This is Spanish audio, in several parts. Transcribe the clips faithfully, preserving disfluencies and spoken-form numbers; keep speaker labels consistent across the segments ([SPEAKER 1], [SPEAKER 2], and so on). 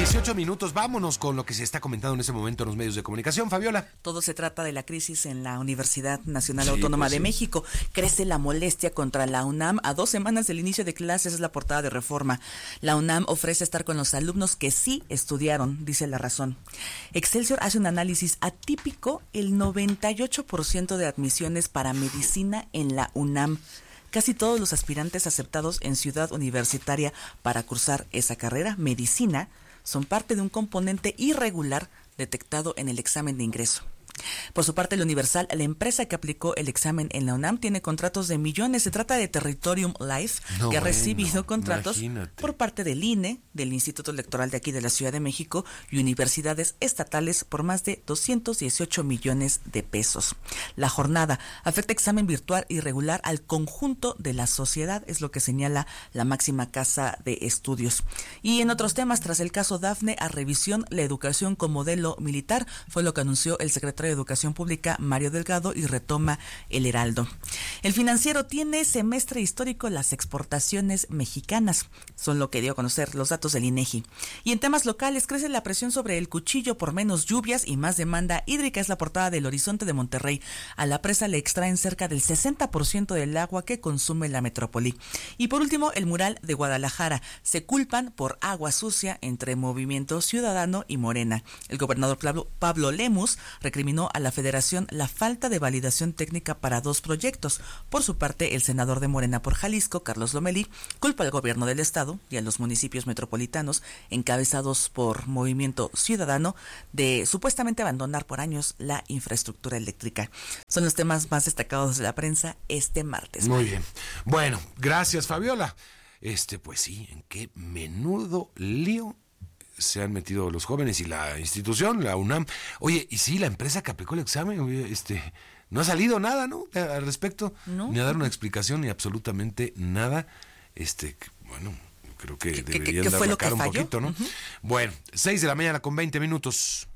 [SPEAKER 1] dieciocho minutos, vámonos con lo que se está comentando en ese momento en los medios de comunicación, Fabiola.
[SPEAKER 2] Todo se trata de la crisis en la Universidad Nacional sí, Autónoma pues de sí. México. Crece la molestia contra la UNAM a dos semanas del inicio de clases, es la portada de Reforma. La UNAM ofrece estar con los alumnos que sí estudiaron, dice La Razón. Excelsior hace un análisis atípico, el noventa y ocho por ciento de admisiones para medicina en la UNAM. Casi todos los aspirantes aceptados en Ciudad Universitaria para cursar esa carrera, medicina, son parte de un componente irregular detectado en el examen de ingreso. Por su parte, el Universal, la empresa que aplicó el examen en la UNAM, tiene contratos de millones. Se trata de Territorium Life, no, que ha bueno, recibido contratos imagínate. por parte del I N E, del Instituto Electoral de aquí de la Ciudad de México, y universidades estatales por más de doscientos dieciocho millones de pesos. La jornada afecta examen virtual irregular al conjunto de la sociedad, es lo que señala la máxima casa de estudios. Y en otros temas, tras el caso Dafne, a revisión la educación con modelo militar, fue lo que anunció el secretario de Educación Pública, Mario Delgado, y retoma el Heraldo. El Financiero tiene semestre histórico las exportaciones mexicanas, son lo que dio a conocer los datos del INEGI. Y en temas locales, crece la presión sobre el Cuchillo por menos lluvias y más demanda hídrica, es la portada del Horizonte de Monterrey. A la presa le extraen cerca del sesenta por ciento del agua que consume la metrópoli. Y por último, el mural de Guadalajara. Se culpan por agua sucia entre Movimiento Ciudadano y Morena. El gobernador Pablo, Pablo Lemus recriminó a la Federación la falta de validación técnica para dos proyectos. Por su parte, el senador de Morena por Jalisco, Carlos Lomelí, culpa al gobierno del estado y a los municipios metropolitanos encabezados por Movimiento Ciudadano de supuestamente abandonar por años la infraestructura eléctrica. Son los temas más destacados de la prensa este martes.
[SPEAKER 1] Muy bien. Bueno, gracias, Fabiola. Este, pues sí, en qué menudo lío se han metido los jóvenes y la institución, la UNAM. Oye, y sí, la empresa que aplicó el examen, oye, este, no ha salido nada, ¿no? Al respecto, no, ni a dar una explicación, ni absolutamente nada. Este, bueno, creo que
[SPEAKER 2] ¿Qué,
[SPEAKER 1] deberían
[SPEAKER 2] qué, qué
[SPEAKER 1] dar
[SPEAKER 2] fue
[SPEAKER 1] la
[SPEAKER 2] lo
[SPEAKER 1] cara
[SPEAKER 2] que
[SPEAKER 1] un
[SPEAKER 2] falló?
[SPEAKER 1] poquito, ¿no? Uh-huh. Bueno, seis de la mañana con veinte minutos.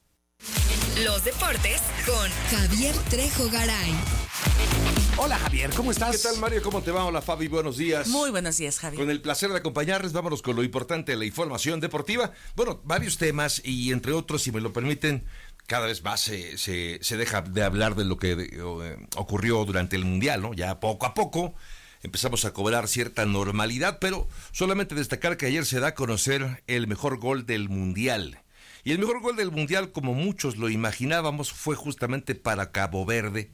[SPEAKER 3] Los deportes con Javier Trejo Garay.
[SPEAKER 1] Hola, Javier, ¿cómo estás?
[SPEAKER 4] ¿Qué tal, Mario? ¿Cómo te va? Hola, Fabi, buenos días.
[SPEAKER 2] Muy buenos días, Javier.
[SPEAKER 4] Con el placer de acompañarles, vámonos con lo importante de la información deportiva. Bueno, varios temas y entre otros, si me lo permiten, cada vez más se, se, se deja de hablar de lo que de, eh, ocurrió durante el Mundial, ¿no? Ya poco a poco empezamos a cobrar cierta normalidad, pero solamente destacar que ayer se da a conocer el mejor gol del Mundial. Y el mejor gol del Mundial, como muchos lo imaginábamos, fue justamente para Cabo Verde.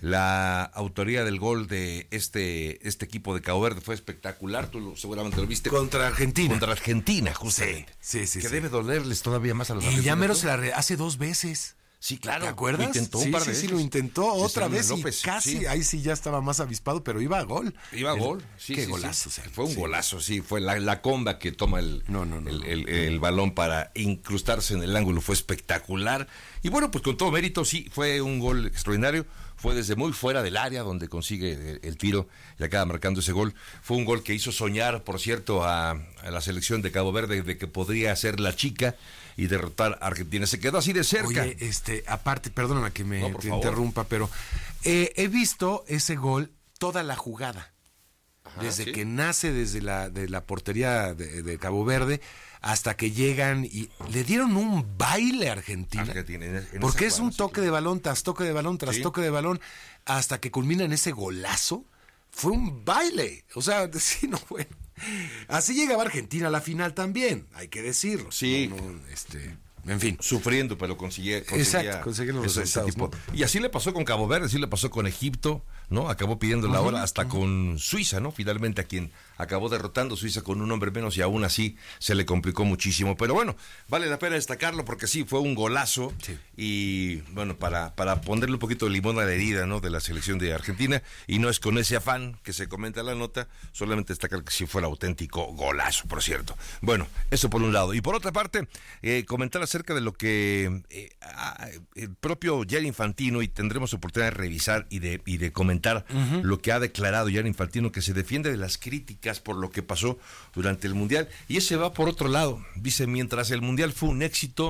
[SPEAKER 4] La autoría del gol de este este equipo de Cabo Verde fue espectacular, tú lo, seguramente lo viste.
[SPEAKER 1] Contra Argentina.
[SPEAKER 4] Contra Argentina, justamente.
[SPEAKER 1] Sí, sí, sí.
[SPEAKER 4] Que
[SPEAKER 1] sí.
[SPEAKER 4] debe dolerles todavía más a los
[SPEAKER 1] y
[SPEAKER 4] argentinos.
[SPEAKER 1] Y ya mero se la re- hace dos veces.
[SPEAKER 4] Sí, claro.
[SPEAKER 1] ¿Te acuerdas?
[SPEAKER 4] Lo intentó
[SPEAKER 1] sí,
[SPEAKER 4] un par
[SPEAKER 1] sí,
[SPEAKER 4] de
[SPEAKER 1] sí,
[SPEAKER 4] veces.
[SPEAKER 1] lo intentó otra vez
[SPEAKER 4] López,
[SPEAKER 1] y casi,
[SPEAKER 4] sí.
[SPEAKER 1] ahí sí ya estaba más avispado, pero iba a gol.
[SPEAKER 4] Iba a
[SPEAKER 1] el,
[SPEAKER 4] gol, sí,
[SPEAKER 1] Qué
[SPEAKER 4] sí,
[SPEAKER 1] golazo.
[SPEAKER 4] Sí.
[SPEAKER 1] O sea,
[SPEAKER 4] fue un
[SPEAKER 1] sí.
[SPEAKER 4] golazo, sí, fue la, la comba que toma el,
[SPEAKER 1] no, no, no,
[SPEAKER 4] el,
[SPEAKER 1] no.
[SPEAKER 4] el, el balón para incrustarse en el ángulo, fue espectacular. Y bueno, pues con todo mérito, sí, fue un gol extraordinario. Fue desde muy fuera del área donde consigue el, el tiro y acaba marcando ese gol. Fue un gol que hizo soñar, por cierto, a, a la selección de Cabo Verde de que podría ser la chica y derrotar a Argentina. Se quedó así de cerca.
[SPEAKER 1] Oye, este, aparte, perdóname que me
[SPEAKER 4] no,
[SPEAKER 1] te
[SPEAKER 4] favor.
[SPEAKER 1] interrumpa, pero eh, he visto ese gol toda la jugada.
[SPEAKER 4] Ajá,
[SPEAKER 1] desde
[SPEAKER 4] ¿sí?
[SPEAKER 1] que nace desde la, de la portería de, de Cabo Verde hasta que llegan y le dieron un baile a Argentina.
[SPEAKER 4] Argentina en, en
[SPEAKER 1] porque es
[SPEAKER 4] cuadra,
[SPEAKER 1] un toque
[SPEAKER 4] sí,
[SPEAKER 1] de balón tras toque de balón tras
[SPEAKER 4] sí.
[SPEAKER 1] toque de balón hasta que culmina en ese golazo. Fue un baile. O sea, sí, no, bueno. Así llegaba Argentina a la final también, hay que decirlo.
[SPEAKER 4] Sí.
[SPEAKER 1] No, no, este, en fin.
[SPEAKER 4] Sufriendo, pero conseguía, conseguía
[SPEAKER 1] Exacto, conseguía los
[SPEAKER 4] ese,
[SPEAKER 1] resultados,
[SPEAKER 4] ese tipo.
[SPEAKER 1] ¿no?
[SPEAKER 4] Y así le pasó con Cabo Verde, así le pasó con Egipto, ¿no? Acabó pidiendo la
[SPEAKER 1] Uh-huh,
[SPEAKER 4] hora hasta
[SPEAKER 1] uh-huh.
[SPEAKER 4] con Suiza, ¿no? Finalmente a quien acabó derrotando Suiza con un hombre menos y aún así se le complicó muchísimo. Pero bueno, vale la pena destacarlo porque sí, fue un golazo.
[SPEAKER 1] Sí.
[SPEAKER 4] Y bueno, para, para ponerle un poquito de limón a la herida, ¿no? De la selección de Argentina. Y no es con ese afán que se comenta la nota, solamente destacar que sí fue el auténtico golazo, por cierto. Bueno, eso por un lado. Y por otra parte, eh, comentar acerca de lo que eh, a, el propio Gianni Infantino, y tendremos oportunidad de revisar y de, y de comentar uh-huh. lo que ha declarado Gianni Infantino, que se defiende de las críticas por lo que pasó durante el Mundial. Y ese va por otro lado. Dice, mientras el Mundial fue un éxito,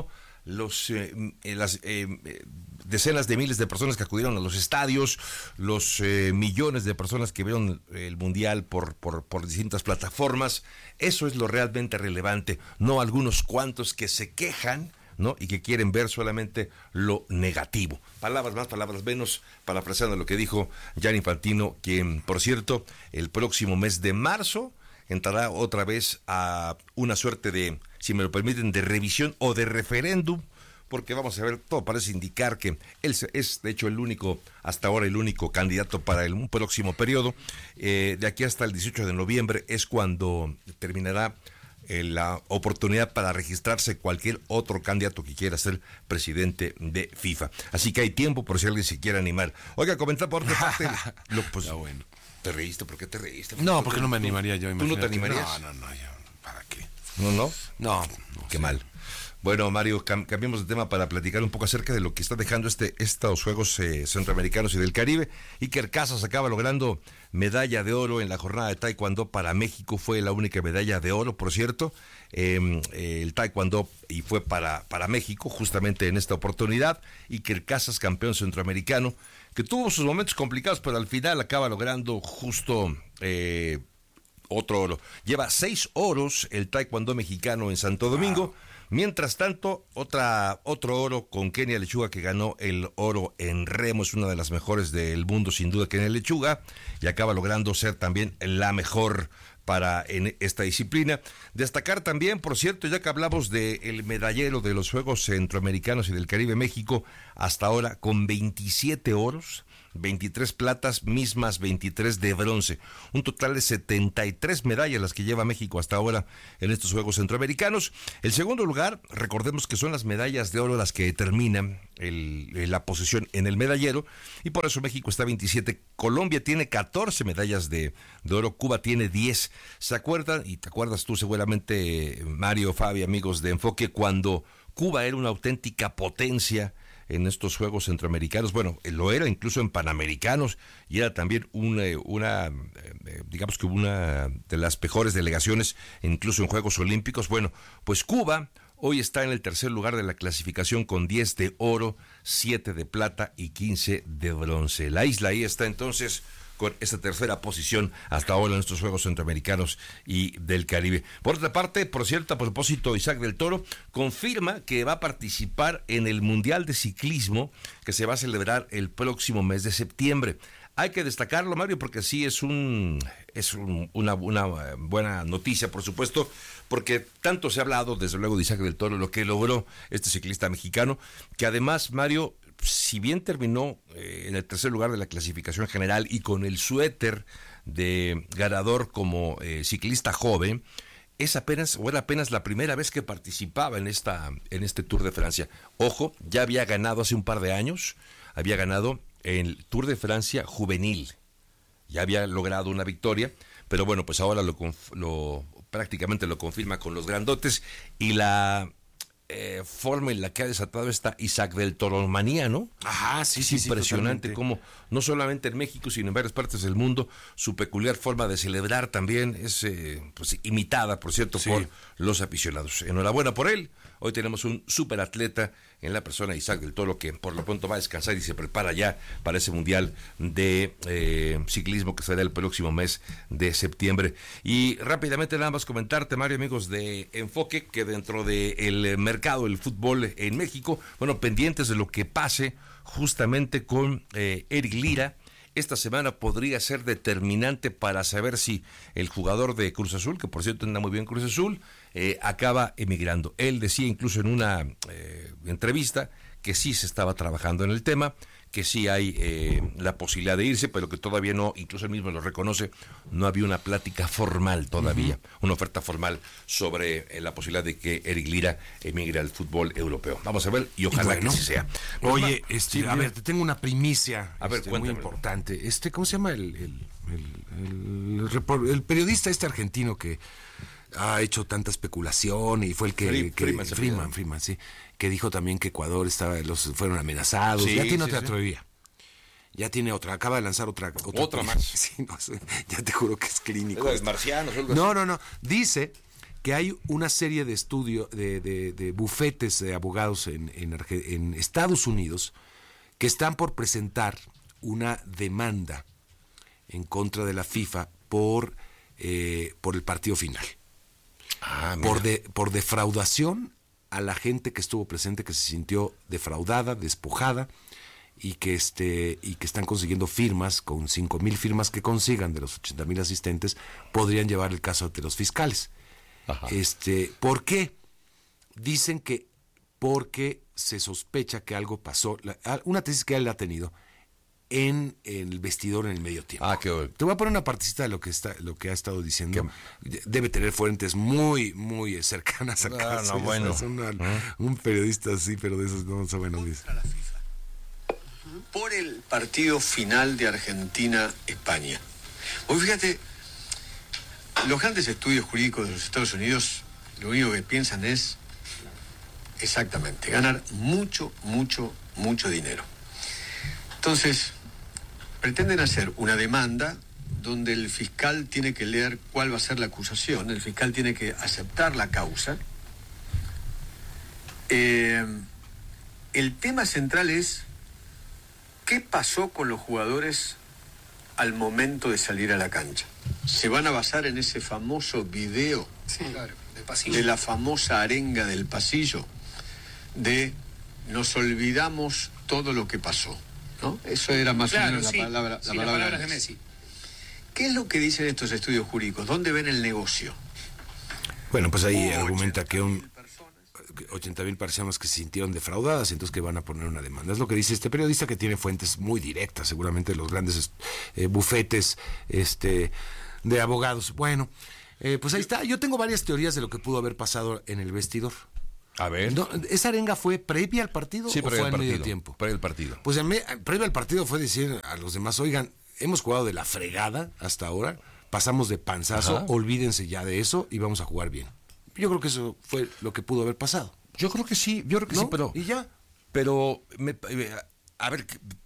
[SPEAKER 4] los eh, las eh, decenas de miles de personas que acudieron a los estadios, los eh, millones de personas que vieron el Mundial por, por, por distintas plataformas. Eso es lo realmente relevante, no algunos cuantos que se quejan, ¿no? Y que quieren ver solamente lo negativo. Palabras más, palabras menos, parafraseando lo que dijo Gianni Infantino, quien, por cierto, el próximo mes de marzo entrará otra vez a una suerte de, si me lo permiten, de revisión o de referéndum, porque vamos a ver, todo parece indicar que él es, de hecho, el único, hasta ahora el único candidato para el un próximo periodo. Eh, de aquí hasta el dieciocho de noviembre es cuando terminará eh, la oportunidad para registrarse cualquier otro candidato que quiera ser presidente de FIFA. Así que hay tiempo por si alguien se quiere animar. Oiga, comentar por otra parte. Lo, pues,
[SPEAKER 1] Está bueno.
[SPEAKER 4] ¿Te reíste? ¿Por qué te reíste?
[SPEAKER 1] No, porque no me animaría yo.
[SPEAKER 4] ¿Tú no te
[SPEAKER 1] imagínate.
[SPEAKER 4] animarías?
[SPEAKER 1] No, no, no, yo, ¿para qué?
[SPEAKER 4] No, no.
[SPEAKER 1] No, no
[SPEAKER 4] Qué
[SPEAKER 1] sé.
[SPEAKER 4] mal. Bueno, Mario, cam- cambiemos de tema para platicar un poco acerca de lo que está dejando este estos Juegos eh, Centroamericanos y del Caribe. Iker Casas acaba logrando medalla de oro en la jornada de Taekwondo para México. Fue la única medalla de oro, por cierto, eh, eh, el Taekwondo, y fue para, para México justamente en esta oportunidad. Iker Casas, campeón centroamericano, que tuvo sus momentos complicados, pero al final acaba logrando justo eh, otro oro. Lleva seis oros el Taekwondo mexicano en Santo Domingo. Wow. Mientras tanto, otra, otro oro con Kenia Lechuga, que ganó el oro en remo, es una de las mejores del mundo, sin duda, Kenia Lechuga, y acaba logrando ser también la mejor para en esta disciplina. Destacar también, por cierto, ya que hablamos del medallero de los Juegos Centroamericanos y del Caribe, México, hasta ahora con veintisiete oros, veintitrés platas, mismas veintitrés de bronce. Un total de setenta y tres medallas las que lleva México hasta ahora en estos Juegos Centroamericanos. El segundo lugar, recordemos que son las medallas de oro las que determinan el, la posición en el medallero, y por eso México está veintisiete. Colombia tiene catorce medallas de, de oro, Cuba tiene diez. ¿Se acuerdan? Y te acuerdas tú seguramente, Mario, Fabi, amigos de Enfoque, cuando Cuba era una auténtica potencia en estos Juegos Centroamericanos? Bueno, lo era incluso en Panamericanos, y era también una, una eh, digamos que una de las mejores delegaciones, incluso en Juegos Olímpicos. Bueno, pues Cuba hoy está en el tercer lugar de la clasificación con diez de oro, siete de plata y quince de bronce. La isla ahí está entonces con esta tercera posición hasta ahora en estos Juegos Centroamericanos y del Caribe. Por otra parte, por cierto, a propósito, Isaac del Toro confirma que va a participar en el Mundial de Ciclismo que se va a celebrar el próximo mes de septiembre. Hay que destacarlo, Mario, porque sí es un es un, una, una buena noticia, por supuesto, porque tanto se ha hablado, desde luego, de Isaac del Toro, lo que logró este ciclista mexicano, que además, Mario, si bien terminó eh, en el tercer lugar de la clasificación general y con el suéter de ganador como eh, ciclista joven, es apenas, o era apenas la primera vez que participaba en esta, en este Tour de Francia. Ojo, ya había ganado hace un par de años, había ganado el Tour de Francia juvenil, ya había logrado una victoria, pero bueno, pues ahora lo, lo prácticamente lo confirma con los grandotes, y la Eh, forma en la que ha desatado esta Isaac del Toro manía, ¿no?
[SPEAKER 1] Ajá, sí,
[SPEAKER 4] es
[SPEAKER 1] sí,
[SPEAKER 4] impresionante
[SPEAKER 1] sí,
[SPEAKER 4] cómo, no solamente en México, sino en varias partes del mundo, su peculiar forma de celebrar también es eh, pues, imitada, por cierto, sí. por los aficionados. Enhorabuena por él. Hoy tenemos un superatleta en la persona de Isaac del Toro, que por lo pronto va a descansar y se prepara ya para ese Mundial de eh, Ciclismo que será el próximo mes de septiembre. Y rápidamente nada más comentarte, Mario, amigos de Enfoque, que dentro del mercado del fútbol en México, bueno, pendientes de lo que pase justamente con eh, Eric Lira. Esta semana podría ser determinante para saber si el jugador de Cruz Azul, que por cierto anda muy bien Cruz Azul, eh, acaba emigrando. Él decía incluso en una eh, entrevista que sí se estaba trabajando en el tema, que sí hay eh, la posibilidad de irse, pero que todavía no, incluso él mismo lo reconoce, no había una plática formal todavía, uh-huh. una oferta formal sobre eh, la posibilidad de que Eric Lira emigre al fútbol europeo. Vamos a ver, y ojalá y bueno, que así sea.
[SPEAKER 1] Pues, oye, este, sí, a ver, te tengo una primicia
[SPEAKER 4] a ver,
[SPEAKER 1] este, muy importante. Este, ¿cómo se llama el, el, el, el, el periodista este argentino que ha hecho tanta especulación y fue el que,
[SPEAKER 4] Free,
[SPEAKER 1] que
[SPEAKER 4] Freeman,
[SPEAKER 1] Freeman, Freeman, sí, que dijo también que Ecuador estaba, los fueron amenazados?
[SPEAKER 4] Sí,
[SPEAKER 1] ya tiene
[SPEAKER 4] sí,
[SPEAKER 1] otra
[SPEAKER 4] sí.
[SPEAKER 1] teoría. Ya tiene otra, acaba de lanzar otra otra,
[SPEAKER 4] otra más.
[SPEAKER 1] Sí, no sé, ya te juro que es clínico.
[SPEAKER 4] ¿Es marcianos o algo
[SPEAKER 1] No,
[SPEAKER 4] así?
[SPEAKER 1] no, no. Dice que hay una serie de estudios, de, de, de bufetes de abogados en, en, en Estados Unidos que están por presentar una demanda en contra de la FIFA por, eh, por el partido final.
[SPEAKER 4] Ah,
[SPEAKER 1] por, de, por defraudación a la gente que estuvo presente, que se sintió defraudada, despojada, y que este y que están consiguiendo firmas. Con cinco mil firmas que consigan de los ochenta mil asistentes, podrían llevar el caso ante los fiscales.
[SPEAKER 4] Ajá.
[SPEAKER 1] Este, ¿por qué? Dicen que porque se sospecha que algo pasó, la, una tesis que él ha tenido en, en el vestidor en el medio tiempo.
[SPEAKER 4] Ah, qué bueno.
[SPEAKER 1] Te voy a poner una partecita de lo que está, lo que ha estado diciendo. ¿Qué? Debe tener fuentes muy, muy cercanas al
[SPEAKER 4] Ah,
[SPEAKER 1] caso.
[SPEAKER 4] no, bueno.
[SPEAKER 1] Es una,
[SPEAKER 4] ¿Eh?
[SPEAKER 1] un periodista así, pero de esos no saben lo dice.
[SPEAKER 5] La FIFA. Por el partido final de Argentina-España. Hoy fíjate, los grandes estudios jurídicos de los Estados Unidos, lo único que piensan es exactamente ganar mucho, mucho, mucho dinero. Entonces, pretenden hacer una demanda donde el fiscal tiene que leer cuál va a ser la acusación, el fiscal tiene que aceptar la causa. Eh, el tema central es ¿qué pasó con los jugadores al momento de salir a la cancha? ¿Se van a basar en ese famoso video
[SPEAKER 6] Sí, claro, del pasillo.
[SPEAKER 5] de la famosa arenga del pasillo? De nos olvidamos todo lo que pasó, ¿no? Eso era más
[SPEAKER 6] Claro,
[SPEAKER 5] o menos
[SPEAKER 6] sí,
[SPEAKER 5] la palabra,
[SPEAKER 6] sí,
[SPEAKER 5] la
[SPEAKER 6] las
[SPEAKER 5] palabra
[SPEAKER 6] palabras de
[SPEAKER 5] Messi.
[SPEAKER 6] Messi.
[SPEAKER 5] ¿Qué es lo que dicen estos estudios jurídicos? ¿Dónde ven el negocio?
[SPEAKER 1] Bueno, pues ahí
[SPEAKER 5] Oh,
[SPEAKER 1] argumenta que un ochenta mil personas que se sintieron defraudadas y entonces que van a poner una demanda. Es lo que dice este periodista, que tiene fuentes muy directas, seguramente de los grandes eh, bufetes este, de abogados. Bueno, eh, pues ahí está. Yo tengo varias teorías de lo que pudo haber pasado en el vestidor.
[SPEAKER 4] A ver.
[SPEAKER 1] No, ¿esa arenga fue previa al partido
[SPEAKER 4] Sí,
[SPEAKER 1] o
[SPEAKER 4] previo
[SPEAKER 1] fue
[SPEAKER 4] al
[SPEAKER 1] en medio
[SPEAKER 4] partido.
[SPEAKER 1] tiempo?
[SPEAKER 4] Previo al partido.
[SPEAKER 1] Pues en me, previo al partido fue decir a los demás, oigan, hemos jugado de la fregada hasta ahora, pasamos de panzazo,
[SPEAKER 4] Ajá.
[SPEAKER 1] olvídense ya de eso y vamos a jugar bien. Yo creo que eso fue lo que pudo haber pasado.
[SPEAKER 4] Yo creo que sí, yo creo que
[SPEAKER 1] ¿No?
[SPEAKER 4] sí, pero...
[SPEAKER 1] ¿Y ya?
[SPEAKER 4] Pero, me, a ver,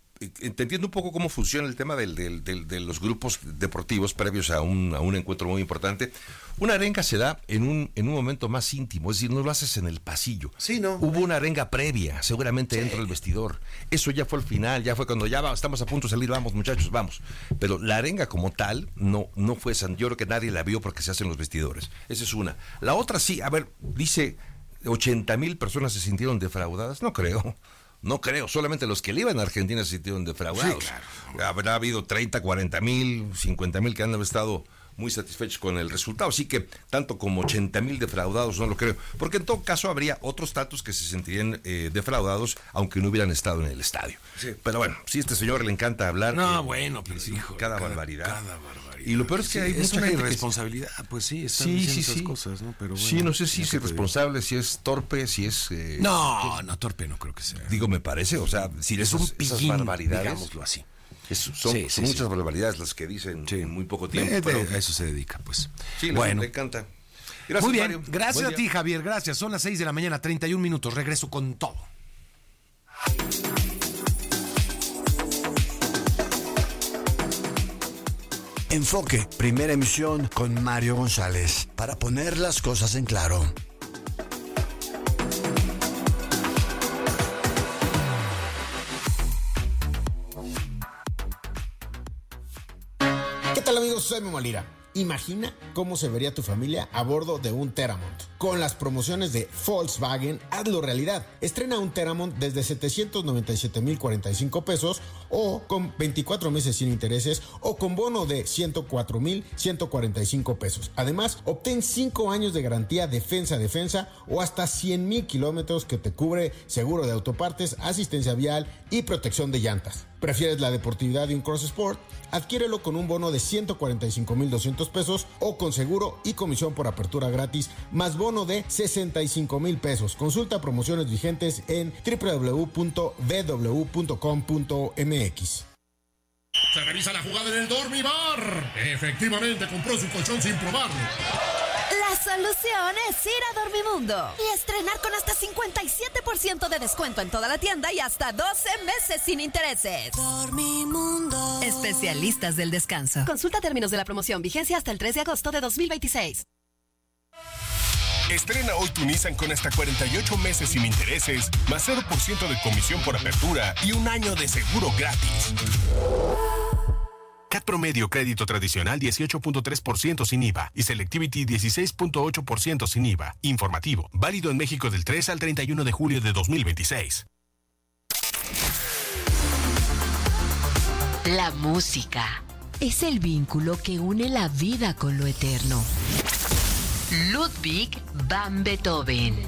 [SPEAKER 4] te entiendo un poco cómo funciona el tema del, del, del, de los grupos deportivos previos a un, a un encuentro muy importante. Una arenga se da en un, en un momento más íntimo, es decir, no lo haces en el pasillo.
[SPEAKER 1] Sí, ¿no?
[SPEAKER 4] Hubo una arenga previa, seguramente
[SPEAKER 1] Sí.
[SPEAKER 4] dentro del vestidor. Eso ya fue al final, ya fue cuando ya va, estamos a punto de salir, vamos muchachos, vamos. Pero la arenga como tal no, no fue esa, yo creo que nadie la vio porque se hace en los vestidores. Esa es una. La otra sí, a ver, dice... ochenta mil personas se sintieron defraudadas, no creo, no creo, solamente los que le iban a Argentina se sintieron defraudados.
[SPEAKER 1] Sí, claro.
[SPEAKER 4] Habrá habido treinta, cuarenta mil, cincuenta mil que han estado muy satisfechos con el resultado, así que tanto como ochenta mil defraudados no lo creo, porque en todo caso habría otros tantos que se sentirían eh, defraudados aunque no hubieran estado en el estadio.
[SPEAKER 1] Sí.
[SPEAKER 4] Pero bueno, si a este señor le encanta hablar...
[SPEAKER 1] No,
[SPEAKER 4] eh,
[SPEAKER 1] bueno, pero
[SPEAKER 4] sí,
[SPEAKER 1] hijo,
[SPEAKER 4] cada,
[SPEAKER 1] cada-
[SPEAKER 4] barbaridad.
[SPEAKER 1] cada barbaridad.
[SPEAKER 4] Y lo peor es que
[SPEAKER 1] Sí,
[SPEAKER 4] hay
[SPEAKER 1] es
[SPEAKER 4] mucha
[SPEAKER 1] una
[SPEAKER 4] gente que-
[SPEAKER 1] irresponsabilidad, pues sí, están
[SPEAKER 4] Sí,
[SPEAKER 1] diciendo
[SPEAKER 4] sí,
[SPEAKER 1] esas
[SPEAKER 4] sí.
[SPEAKER 1] cosas, ¿no? Pero bueno,
[SPEAKER 4] sí, no sé si
[SPEAKER 1] ya
[SPEAKER 4] es
[SPEAKER 1] te digo.
[SPEAKER 4] irresponsable, si es torpe, si es... eh,
[SPEAKER 1] No, no, torpe no creo que sea.
[SPEAKER 4] Digo, me parece, o sea, si es un
[SPEAKER 1] Esas- esas
[SPEAKER 4] pillín,
[SPEAKER 1] barbaridades,
[SPEAKER 4] digámoslo
[SPEAKER 1] así.
[SPEAKER 4] Es- son
[SPEAKER 1] Sí, sí,
[SPEAKER 4] son muchas
[SPEAKER 1] sí.
[SPEAKER 4] barbaridades las que dicen
[SPEAKER 1] Sí.
[SPEAKER 4] en muy poco tiempo.
[SPEAKER 1] Eh,
[SPEAKER 4] pero,
[SPEAKER 1] de- a eso se dedica, pues.
[SPEAKER 4] sí, les-
[SPEAKER 1] bueno,
[SPEAKER 4] le encanta. Gracias,
[SPEAKER 1] muy bien.
[SPEAKER 4] Mario.
[SPEAKER 1] Gracias
[SPEAKER 4] Buen
[SPEAKER 1] a
[SPEAKER 4] día.
[SPEAKER 1] ti, Javier. Gracias. Son las seis de la mañana, treinta y un minutos. Regreso con todo.
[SPEAKER 7] Enfoque, primera emisión con Mario González, para poner las cosas en claro.
[SPEAKER 8] ¿Qué tal, amigos? Soy Memo Lira. Imagina cómo se vería tu familia a bordo de un Teramont. Con las promociones de Volkswagen, hazlo realidad. Estrena un Teramont desde setecientos noventa y siete mil cuarenta y cinco pesos o con veinticuatro meses sin intereses o con bono de ciento cuatro mil ciento cuarenta y cinco pesos. Además, obtén cinco años de garantía defensa-defensa o hasta cien mil kilómetros que te cubre seguro de autopartes, asistencia vial y protección de llantas. ¿Prefieres la deportividad de un Cross Sport? Adquiérelo con un bono de ciento cuarenta y cinco mil doscientos pesos o con seguro y comisión por apertura gratis, más bono de sesenta y cinco mil pesos. Consulta promociones vigentes en doble u doble u doble u punto b w punto com punto m x.
[SPEAKER 9] Se revisa la jugada en el Dormibar. Efectivamente, compró su colchón sin probarlo.
[SPEAKER 10] La solución es ir a Dormimundo y estrenar con hasta cincuenta y siete por ciento de descuento en toda la tienda y hasta doce meses sin intereses. Dormimundo.
[SPEAKER 3] Especialistas del descanso.
[SPEAKER 10] Consulta términos de la promoción, vigencia hasta el tres de agosto de dos mil veintiséis.
[SPEAKER 6] Estrena hoy tu Nissan con hasta cuarenta y ocho meses sin intereses, más cero por ciento de comisión por apertura y un año de seguro gratis. C A T promedio crédito tradicional dieciocho punto tres por ciento sin I V A y Selectivity dieciséis punto ocho por ciento sin I V A. Informativo, válido en México del tres al treinta y uno de julio de dos mil veintiséis.
[SPEAKER 11] La música es el vínculo que une la vida con lo eterno. Ludwig van Beethoven.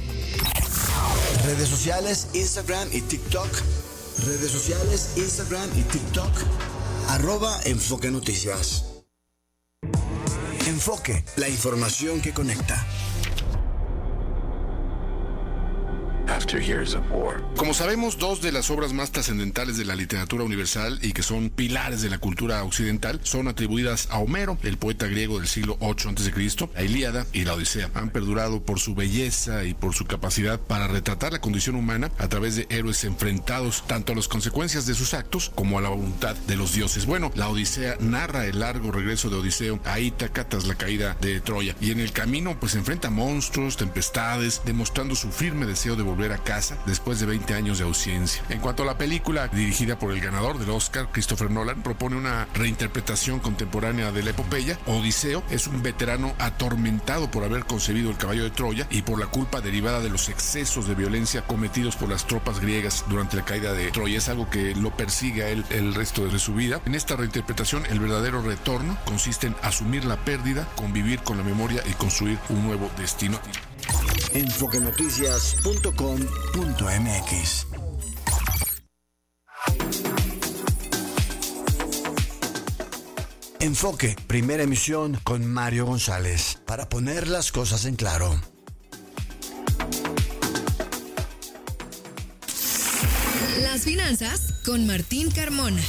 [SPEAKER 7] Redes sociales, Instagram y TikTok. Redes sociales, Instagram y TikTok. Arroba Enfoque Noticias. Enfoque, la información que conecta.
[SPEAKER 12] Como sabemos, dos de las obras más trascendentales de la literatura universal y que son pilares de la cultura occidental son atribuidas a Homero, el poeta griego del siglo ocho antes de Cristo. La Ilíada y la Odisea han perdurado por su belleza y por su capacidad para retratar la condición humana a través de héroes enfrentados tanto a las consecuencias de sus actos como a la voluntad de los dioses. Bueno, la Odisea narra el largo regreso de Odiseo a Ítaca tras la caída de Troya, y en el camino pues enfrenta monstruos, tempestades, demostrando su firme deseo de volver a casa después de veinte años de ausencia. En cuanto a la película, dirigida por el ganador del Oscar, Christopher Nolan, propone una reinterpretación contemporánea de la epopeya. Odiseo es un veterano atormentado por haber concebido el caballo de Troya y por la culpa derivada de los excesos de violencia cometidos por las tropas griegas durante la caída de Troya. Es algo que lo persigue a él el resto de su vida. En esta reinterpretación, el verdadero retorno consiste en asumir la pérdida, convivir con la memoria y construir un nuevo destino.
[SPEAKER 7] enfoque noticias punto com punto m x. Enfoque, primera emisión con Mario González, para poner las cosas en claro.
[SPEAKER 3] Las finanzas con Martín Carmona.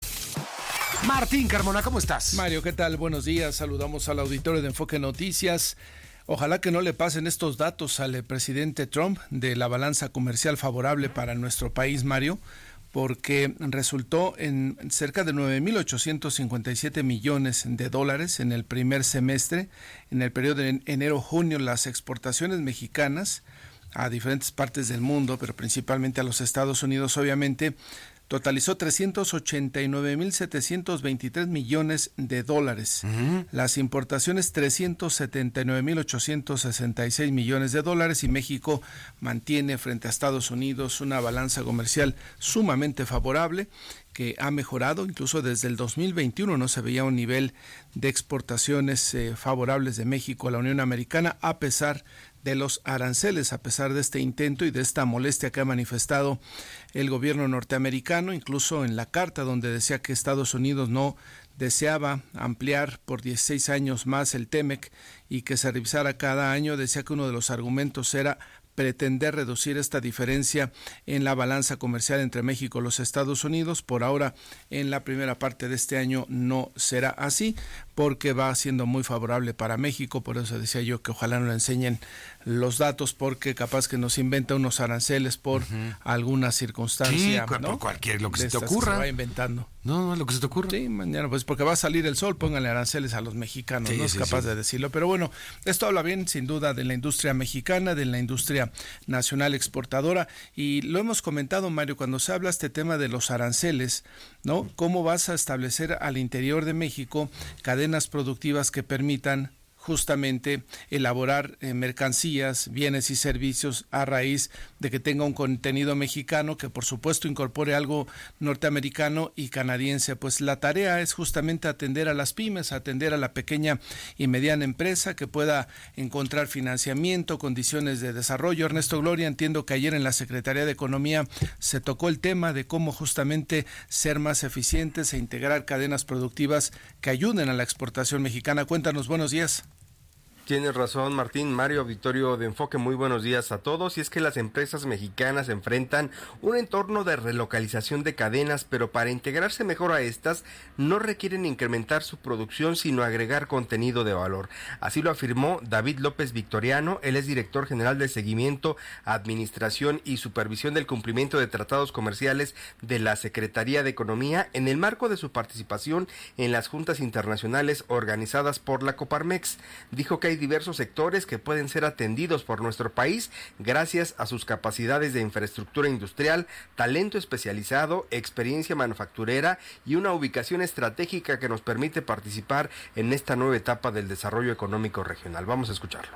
[SPEAKER 1] Martín Carmona, ¿cómo estás?
[SPEAKER 13] Mario, ¿qué tal? Buenos días. Saludamos al auditorio de Enfoque Noticias. Ojalá que no le pasen estos datos al presidente Trump de la balanza comercial favorable para nuestro país, Mario, porque resultó en cerca de nueve mil ochocientos cincuenta y siete millones de dólares en el primer semestre. En el periodo de enero-junio, las exportaciones mexicanas a diferentes partes del mundo, pero principalmente a los Estados Unidos, obviamente, totalizó trescientos ochenta y nueve mil setecientos veintitrés millones de dólares. Uh-huh. Las importaciones trescientos setenta y nueve mil ochocientos sesenta y seis millones de dólares, y México mantiene frente a Estados Unidos una balanza comercial sumamente favorable, que ha mejorado. Incluso desde el dos mil veintiuno no se veía un nivel de exportaciones eh, favorables de México a la Unión Americana, a pesar de los aranceles, a pesar de este intento y de esta molestia que ha manifestado el gobierno norteamericano, incluso en la carta donde decía que Estados Unidos no deseaba ampliar por dieciséis años más el TEMEC y que se revisara cada año. Decía que uno de los argumentos era pretender reducir esta diferencia en la balanza comercial entre México y los Estados Unidos. Por ahora, en la primera parte de este año no será así, porque va siendo muy favorable para México. Por eso decía yo que ojalá nos enseñen los datos, porque capaz que nos inventa unos aranceles por uh-huh. alguna circunstancia.
[SPEAKER 1] Sí,
[SPEAKER 13] ¿no?
[SPEAKER 1] por cualquier, lo que
[SPEAKER 13] de
[SPEAKER 1] se te ocurra.
[SPEAKER 13] Que se va inventando.
[SPEAKER 1] No, no, lo que se te ocurra.
[SPEAKER 13] Sí, mañana, pues porque va a salir el sol, pónganle aranceles a los mexicanos, sí, no es sí, capaz sí. de decirlo. Pero bueno, esto habla bien, sin duda, de la industria mexicana, de la industria nacional exportadora, y lo hemos comentado, Mario, cuando se habla este tema de los aranceles, ¿no? ¿Cómo vas a establecer al interior de México cadenas productivas que permitan justamente elaborar eh, mercancías, bienes y servicios a raíz de que tenga un contenido mexicano, que por supuesto incorpore algo norteamericano y canadiense? Pues la tarea es justamente atender a las pymes, atender a la pequeña y mediana empresa que pueda encontrar financiamiento, condiciones de desarrollo. Ernesto Gloria, entiendo que ayer en la Secretaría de Economía se tocó el tema de cómo justamente ser más eficientes e integrar cadenas productivas que ayuden a la exportación mexicana. Cuéntanos, buenos días.
[SPEAKER 14] Tienes razón, Martín. Mario, auditorio de Enfoque, muy buenos días a todos. Y es que las empresas mexicanas enfrentan un entorno de relocalización de cadenas, pero para integrarse mejor a estas no requieren incrementar su producción, sino agregar contenido de valor. Así lo afirmó David López Victoriano. Él es director general de Seguimiento, Administración y Supervisión del Cumplimiento de Tratados Comerciales de la Secretaría de Economía, en el marco de su participación en las juntas internacionales organizadas por la Coparmex. Dijo que hay diversos sectores que pueden ser atendidos por nuestro país gracias a sus capacidades de infraestructura industrial, talento especializado, experiencia manufacturera y una ubicación estratégica que nos permite participar en esta nueva etapa del desarrollo económico regional. Vamos a escucharlo.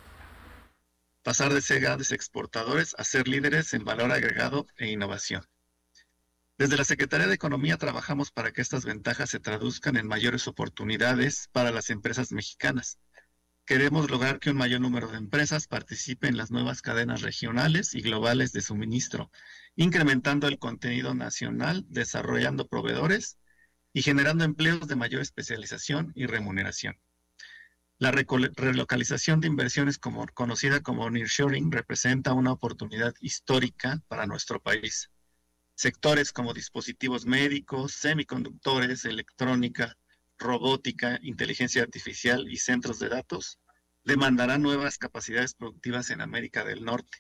[SPEAKER 15] Pasar de ser grandes exportadores a ser líderes en valor agregado e innovación. Desde la Secretaría de Economía trabajamos para que estas ventajas se traduzcan en mayores oportunidades para las empresas mexicanas. Queremos lograr que un mayor número de empresas participe en las nuevas cadenas regionales y globales de suministro, incrementando el contenido nacional, desarrollando proveedores y generando empleos de mayor especialización y remuneración. La relocalización de inversiones, como, conocida como nearshoring, representa una oportunidad histórica para nuestro país. Sectores como dispositivos médicos, semiconductores, electrónica, robótica, inteligencia artificial y centros de datos demandarán nuevas capacidades productivas en América del Norte.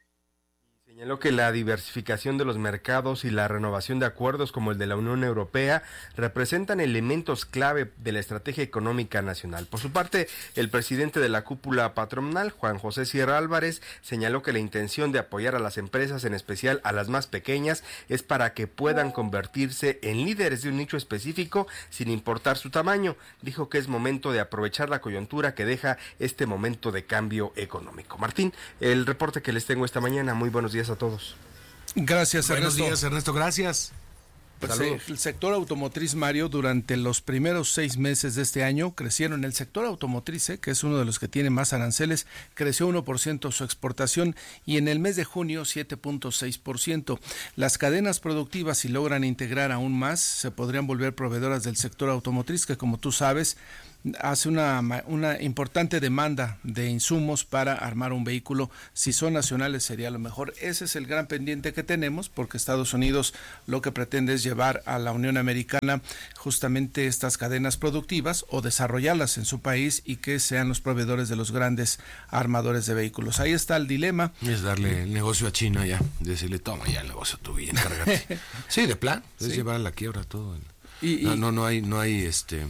[SPEAKER 14] Señaló que la diversificación de los mercados y la renovación de acuerdos como el de la Unión Europea representan elementos clave de la estrategia económica nacional. Por su parte, el presidente de la cúpula patronal, Juan José Sierra Álvarez, señaló que la intención de apoyar a las empresas, en especial a las más pequeñas, es para que puedan convertirse en líderes de un nicho específico sin importar su tamaño. Dijo que es momento de aprovechar la coyuntura que deja este momento de cambio económico. Martín, el reporte que les tengo esta mañana. Muy buenos días a todos.
[SPEAKER 13] Gracias,
[SPEAKER 1] Buenos
[SPEAKER 13] Ernesto.
[SPEAKER 1] días, Ernesto, gracias.
[SPEAKER 13] Pues el sector automotriz, Mario, durante los primeros seis meses de este año crecieron. El sector automotriz, eh, que es uno de los que tiene más aranceles, creció uno por ciento su exportación y en el mes de junio siete punto seis por ciento. Las cadenas productivas, si logran integrar aún más, se podrían volver proveedoras del sector automotriz, que como tú sabes, hace una, una importante demanda de insumos para armar un vehículo. Si son nacionales sería lo mejor. Ese es el gran pendiente que tenemos, porque Estados Unidos lo que pretende es llevar a la Unión Americana justamente estas cadenas productivas o desarrollarlas en su país y que sean los proveedores de los grandes armadores de vehículos. Ahí está el dilema.
[SPEAKER 1] Es darle el negocio a China ya, decirle, toma ya el negocio tú y encárgate. Sí, de plan, es sí. llevar a la quiebra todo. Y, no, y, no, no hay, no hay este...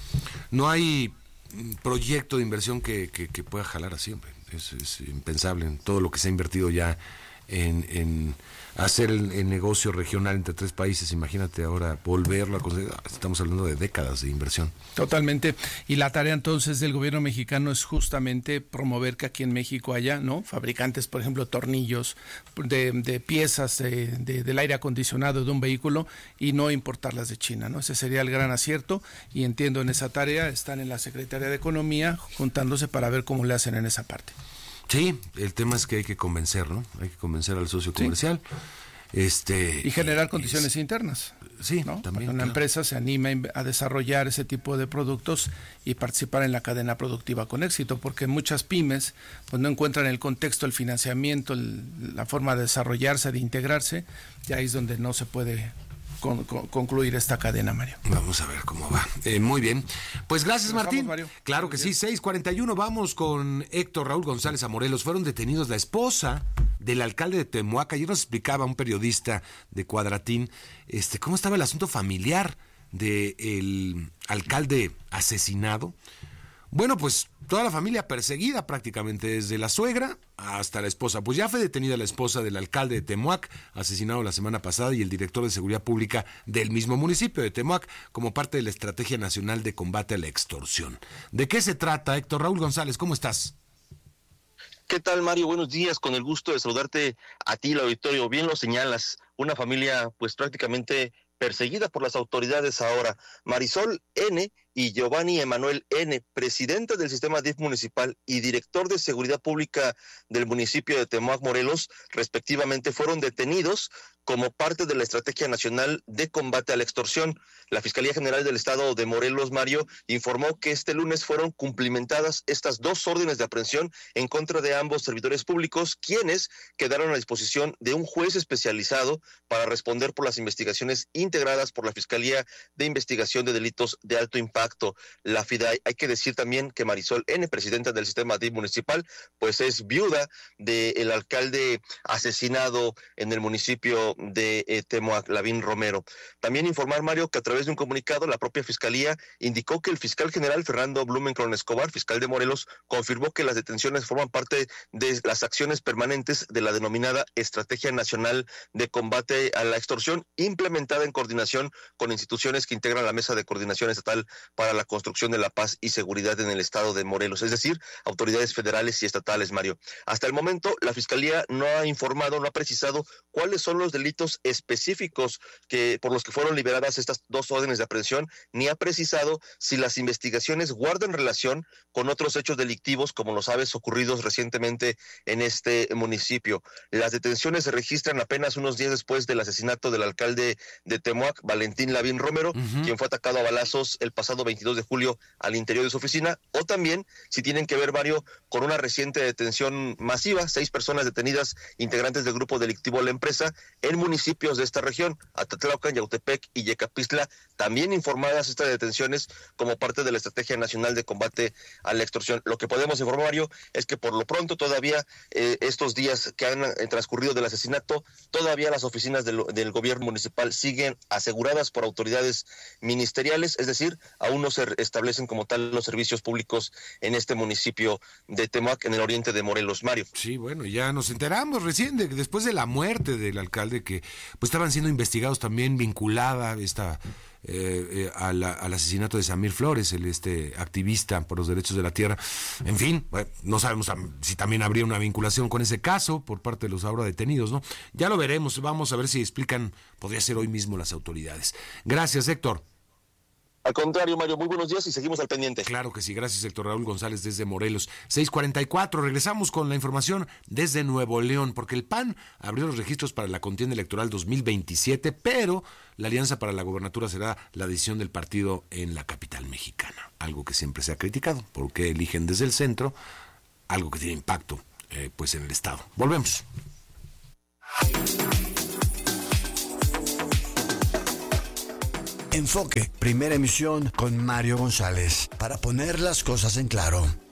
[SPEAKER 1] No hay proyecto de inversión que, que, que pueda jalar así, hombre. Es, es impensable en todo lo que se ha invertido ya en, en hacer el, el negocio regional entre tres países. Imagínate ahora volverlo a conseguir. Estamos hablando de décadas de inversión.
[SPEAKER 13] Totalmente. Y la tarea entonces del gobierno mexicano es justamente promover que aquí en México haya, ¿no?, fabricantes, por ejemplo, tornillos, de, de piezas de, de, del aire acondicionado de un vehículo y no importarlas de China, ¿no? Ese sería el gran acierto y entiendo en esa tarea están en la Secretaría de Economía juntándose para ver cómo le hacen en esa parte.
[SPEAKER 1] Sí, el tema es que hay que convencer, ¿no? Hay que convencer al socio comercial. Sí. Este,
[SPEAKER 13] y generar condiciones es, internas.
[SPEAKER 1] Sí,
[SPEAKER 13] ¿no?
[SPEAKER 1] también.
[SPEAKER 13] Para que una
[SPEAKER 1] claro.
[SPEAKER 13] empresa se anime a desarrollar ese tipo de productos y participar en la cadena productiva con éxito, porque muchas pymes pues no encuentran el contexto, el financiamiento, el, la forma de desarrollarse, de integrarse, y ahí es donde no se puede Con, con, concluir esta cadena, Mario.
[SPEAKER 1] Vamos a ver cómo va. Eh, muy bien. Pues gracias, Martín.
[SPEAKER 13] Mario.
[SPEAKER 1] Claro que sí, seis cuarenta y uno. Vamos con Héctor Raúl González a Morelos. Fueron detenidos la esposa del alcalde de Temuac. Ayer nos explicaba un periodista de Cuadratín este, cómo estaba el asunto familiar del alcalde asesinado. Bueno, pues toda la familia perseguida prácticamente, desde la suegra hasta la esposa. Pues ya fue detenida la esposa del alcalde de Temuac, asesinado la semana pasada, y el director de Seguridad Pública del mismo municipio de Temuac, como parte de la Estrategia Nacional de Combate a la Extorsión. ¿De qué se trata, Héctor Raúl González? ¿Cómo estás?
[SPEAKER 16] ¿Qué tal, Mario? Buenos días, con el gusto de saludarte a ti, el auditorio. Bien lo señalas, una familia pues prácticamente perseguida por las autoridades ahora. Marisol N. y Giovanni Emanuel N., presidente del sistema D I F municipal y director de Seguridad Pública del municipio de Temuac, Morelos, respectivamente, fueron detenidos como parte de la Estrategia Nacional de Combate a la Extorsión. La Fiscalía General del Estado de Morelos, Mario, informó que este lunes fueron cumplimentadas estas dos órdenes de aprehensión en contra de ambos servidores públicos, quienes quedaron a disposición de un juez especializado para responder por las investigaciones integradas por la Fiscalía de Investigación de Delitos de Alto Impacto. acto. La FIDAI, hay que decir también que Marisol N., presidenta del sistema D I F municipal, pues es viuda del alcalde asesinado en el municipio de eh, Temoac, Lavín Romero. También informar, Mario, que a través de un comunicado la propia Fiscalía indicó que el fiscal general Fernando Blumenkron Escobar, fiscal de Morelos, confirmó que las detenciones forman parte de las acciones permanentes de la denominada Estrategia Nacional de Combate a la Extorsión, implementada en coordinación con instituciones que integran la Mesa de Coordinación Estatal para la Construcción de la Paz y Seguridad en el estado de Morelos, es decir, autoridades federales y estatales, Mario. Hasta el momento, la Fiscalía no ha informado, no ha precisado cuáles son los delitos específicos que por los que fueron liberadas estas dos órdenes de aprehensión, ni ha precisado si las investigaciones guardan relación con otros hechos delictivos, como los sabes, ocurridos recientemente en este municipio. Las detenciones se registran apenas unos días después del asesinato del alcalde de Temoac, Valentín Lavín Romero, uh-huh. quien fue atacado a balazos el pasado veintidós de julio al interior de su oficina, o también si tienen que ver, Mario, con una reciente detención masiva, seis personas detenidas integrantes del grupo delictivo La Empresa en municipios de esta región, Atatlaucan, Yautepec y Yecapistla, también informadas estas detenciones como parte de la Estrategia Nacional de Combate a la Extorsión. Lo que podemos informar, Mario, es que por lo pronto todavía eh, estos días que han eh, transcurrido del asesinato, todavía las oficinas del, del gobierno municipal siguen aseguradas por autoridades ministeriales, es decir, aún no se establecen como tal los servicios públicos en este municipio de Temoac, en el oriente de Morelos, Mario.
[SPEAKER 1] Sí, bueno, ya nos enteramos recién de que después de la muerte del alcalde, que pues estaban siendo investigados también vinculada esta eh, eh, a la, al asesinato de Samir Flores, el este activista por los derechos de la tierra. En fin, bueno, no sabemos si también habría una vinculación con ese caso por parte de los ahora detenidos, ¿no? Ya lo veremos, vamos a ver si explican, podría ser hoy mismo las autoridades. Gracias, Héctor.
[SPEAKER 16] Al contrario, Mario, muy buenos días y seguimos al pendiente.
[SPEAKER 1] Claro que sí, gracias, Héctor Raúl González desde Morelos. seis cuarenta y cuatro, regresamos con la información desde Nuevo León, porque el P A N abrió los registros para la contienda electoral dos mil veintisiete, pero la alianza para la gobernatura será la decisión del partido en la capital mexicana, algo que siempre se ha criticado, porque eligen desde el centro algo que tiene impacto eh, pues en el estado. Volvemos.
[SPEAKER 7] Enfoque, primera emisión con Mario González, para poner las cosas en claro.